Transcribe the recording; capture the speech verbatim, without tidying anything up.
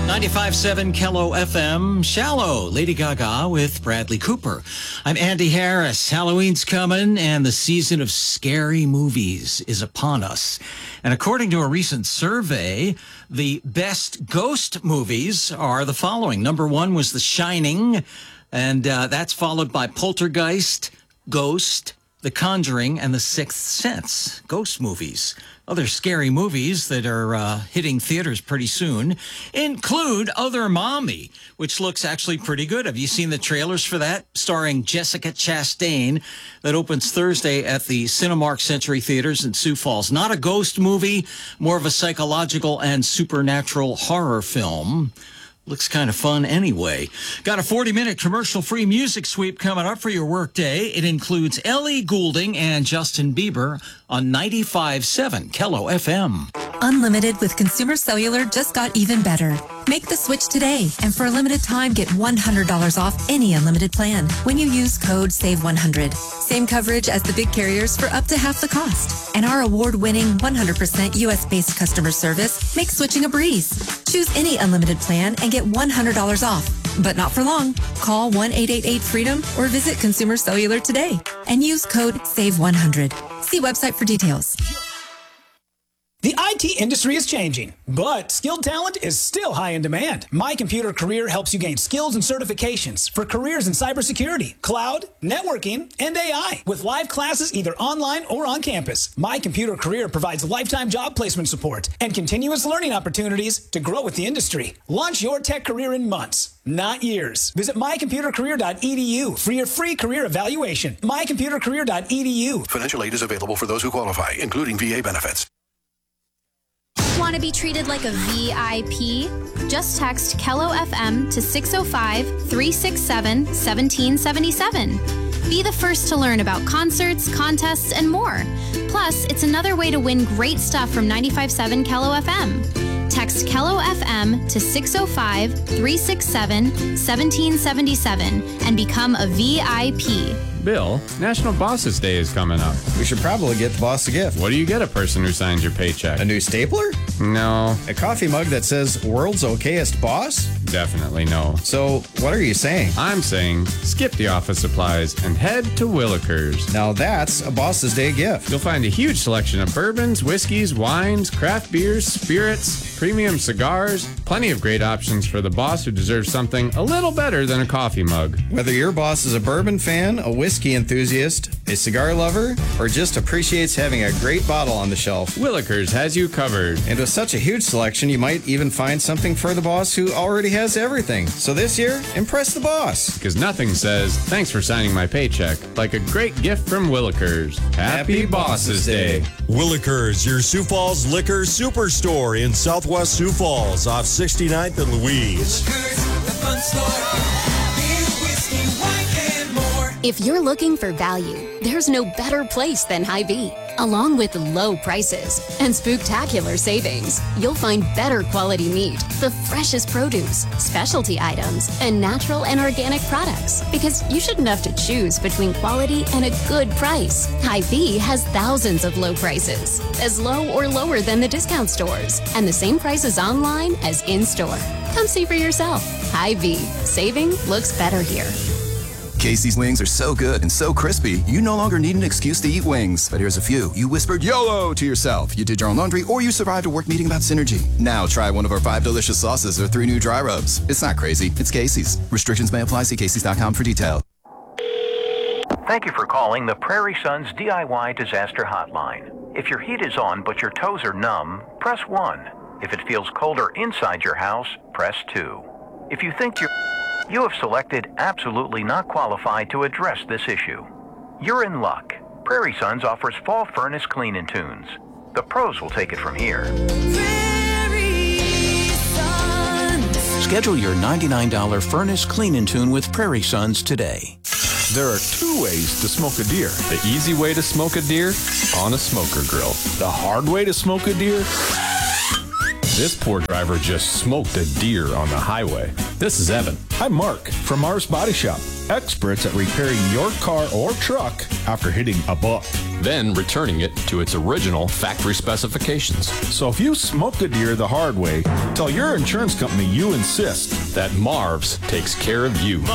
ninety-five point seven Kello F M, Shallow, Lady Gaga with Bradley Cooper. I'm Andy Harris. Halloween's coming and the season of scary movies is upon us. And according to a recent survey, the best ghost movies are the following. Number one was The Shining, and uh, that's followed by Poltergeist, Ghost, The Conjuring, and The Sixth Sense. Ghost movies. Other scary movies that are uh, hitting theaters pretty soon include Other Mommy, which looks actually pretty good. Have you seen the trailers for that? Starring Jessica Chastain, that opens Thursday at the Cinemark Century Theaters in Sioux Falls. Not a ghost movie, more of a psychological and supernatural horror film. Looks kind of fun anyway. Got a forty-minute commercial-free music sweep coming up for your workday. It includes Ellie Goulding and Justin Bieber on ninety-five point seven Kello F M. Unlimited with Consumer Cellular just got even better. Make the switch today, and for a limited time, get one hundred dollars off any unlimited plan when you use code save one hundred. Same coverage as the big carriers for up to half the cost. And our award-winning one hundred percent U S-based customer service makes switching a breeze. Choose any unlimited plan and get one hundred dollars off. But not for long. Call one eight eight eight freedom or visit Consumer Cellular today and use code save one hundred. See website for details. The I T industry is changing, but skilled talent is still high in demand. My Computer Career helps you gain skills and certifications for careers in cybersecurity, cloud, networking, and A I with live classes either online or on campus. My Computer Career provides lifetime job placement support and continuous learning opportunities to grow with the industry. Launch your tech career in months, not years. Visit my computer career dot e d u for your free career evaluation. my computer career dot e d u. Financial aid is available for those who qualify, including V A benefits. Want to be treated like a V I P? Just text Kello F M to six oh five, three six seven, one seven seven seven. Be the first to learn about concerts, contests, and more. Plus, it's another way to win great stuff from ninety-five point seven Kello F M. Text Kello F M to six oh five, three six seven, one seven seven seven and become a V I P. Bill, National Bosses Day is coming up. We should probably get the boss a gift. What do you get a person who signs your paycheck? A new stapler? No. A coffee mug that says World's Okayest Boss? Definitely no. So, what are you saying? I'm saying skip the office supplies and head to Willikers. Now that's a Boss's Day gift. You'll find a huge selection of bourbons, whiskeys, wines, craft beers, spirits, premium cigars, plenty of great options for the boss who deserves something a little better than a coffee mug. Whether your boss is a bourbon fan, a whiskey enthusiast, a cigar lover, or just appreciates having a great bottle on the shelf, Willikers has you covered. And with such a huge selection, you might even find something for the boss who already has everything. So this year, impress the boss. Because nothing says, thanks for signing my paycheck, like a great gift from Willikers. Happy, Happy Bosses Day. Willikers, your Sioux Falls liquor superstore in southwest Sioux Falls off sixty-ninth and Louise. Willikers, the fun store. Whiskey, wine, and more. If you're looking for value, there's no better place than Hy-Vee. Along with low prices and spooktacular savings, you'll find better quality meat, the freshest produce, specialty items, and natural and organic products. Because you shouldn't have to choose between quality and a good price. Hy-Vee has thousands of low prices, as low or lower than the discount stores, and the same prices online as in-store. Come see for yourself. Hy-Vee. Saving looks better here. Casey's wings are so good and so crispy, you no longer need an excuse to eat wings. But here's a few. You whispered YOLO to yourself. You did your own laundry, or you survived a work meeting about synergy. Now try one of our five delicious sauces or three new dry rubs. It's not crazy. It's Casey's. Restrictions may apply. See Casey's dot com for details. Thank you for calling the Prairie Sons D I Y Disaster Hotline. If your heat is on but your toes are numb, press one. If it feels colder inside your house, press two. If you think you're... You have selected absolutely not qualified to address this issue. You're in luck. Prairie Sons offers fall furnace clean-in tunes. The pros will take it from here. Prairie Sons. Schedule your ninety-nine dollars furnace clean-in tune with Prairie Sons today. There are two ways to smoke a deer. The easy way to smoke a deer, on a smoker grill. The hard way to smoke a deer, This poor driver just smoked a deer on the highway. This is Evan. I'm Mark from Mars Body Shop. Experts at repairing your car or truck after hitting a buck. Then returning it to its original factory specifications. So if you smoked a deer the hard way, tell your insurance company you insist that Marv's takes care of you.